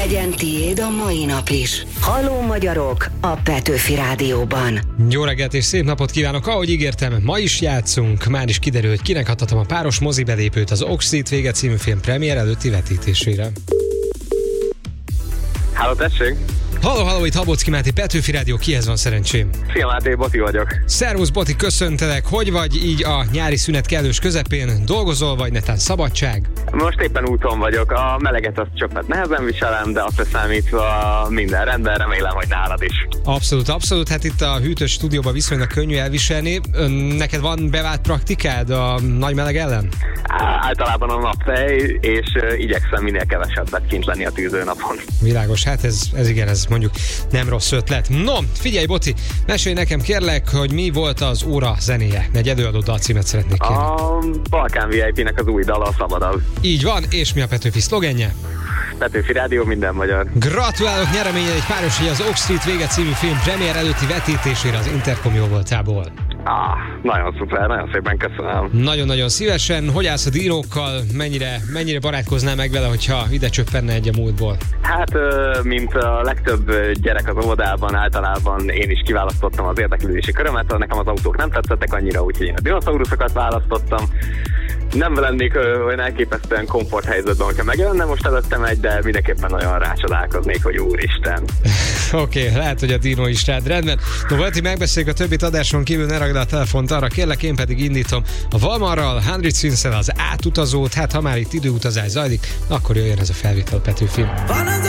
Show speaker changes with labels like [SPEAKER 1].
[SPEAKER 1] Legyen tiéd a mai nap is. Halló magyarok a Petőfi Rádióban.
[SPEAKER 2] Jó reggelt és szép napot kívánok! Ahogy ígértem, ma is játszunk. Már is kiderül, hogy kinek adhatom a páros mozibelépőt az Ok Street vége című film premier előtti vetítésére.
[SPEAKER 3] Háló, tessék!
[SPEAKER 2] Halló, itt Habocki Máté, Petőfi Rádió, kihez van szerencsém?
[SPEAKER 3] Szia Máté, Boti vagyok.
[SPEAKER 2] Szervusz Boti, köszöntelek, hogy vagy így a nyári szünet kellős közepén? Dolgozol, vagy netán szabadság?
[SPEAKER 3] Most éppen úton vagyok, a meleget azt csak nehezen viselem, de azt számítva minden rendben, remélem, hogy nálad is.
[SPEAKER 2] Abszolút, hát itt a hűtős stúdióban viszonylag könnyű elviselni. Neked van bevált praktikád a nagy meleg ellen?
[SPEAKER 3] Általában a napfej, és igyekszem minél kevesebbet kint lenni a tűzőnapon.
[SPEAKER 2] Világos, hát ez igen, ez mondjuk nem rossz ötlet. No, figyelj Boti, mesélj nekem kérlek, hogy mi volt az óra zenéje. Egy előadó dalcímet szeretnék kérni.
[SPEAKER 3] A Balkán VIP-nek az új dala, a Szabadabb.
[SPEAKER 2] Így van, és mi a Petőfi szlogenje?
[SPEAKER 3] Petőfi Rádió, minden magyar.
[SPEAKER 2] Gratulálok, nyereményen egy páros, hogy az Ok Street vége című film premier előtti vetítésére az Intercom jó voltából.
[SPEAKER 3] Nagyon szuper, nagyon szépen köszönöm.
[SPEAKER 2] Nagyon-nagyon szívesen. Hogy állsz a dinókkal? Mennyire barátkoznál meg vele, hogyha ide csöppenne egy a múltból?
[SPEAKER 3] Hát, mint a legtöbb gyerek az óvodában, általában én is kiválasztottam az érdeklődési körömet, nekem az autók nem tetszettek annyira, úgyhogy én a dinoszauruszokat választottam. Nem lennék olyan elképesztően komforthelyzetben, hogyha megjelenne most előttem egy, de mindenképpen nagyon rácsodálkoznék, hogy úristen.
[SPEAKER 2] Oké, lehet, hogy a dino is rád. Rendben. No, Vati, megbeszéljük a többit adáson kívül, ne ragd a telefont arra, kérlek, én pedig indítom a Valmarral, 100 Swinszel az átutazót, hát ha már itt időutazás zajlik, akkor jöjjön ez a felvétel Petőfi.